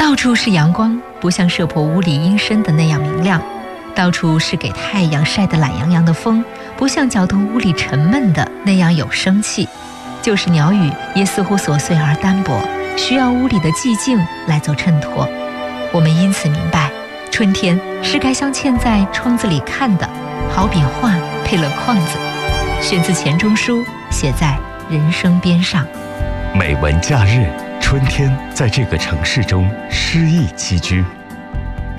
到处是阳光，不像射破屋里阴森的那样明亮；到处是给太阳晒得懒洋洋的风，不像搅动屋里沉闷的那样有生气。就是鸟语也似乎琐碎而单薄，需要屋里的寂静来做衬托。我们因此明白，春天是该像嵌在窗子里看的，好比画配了框子。选自钱钟书，写在人生边上。 美文假日，春天在这个城市中诗意栖居。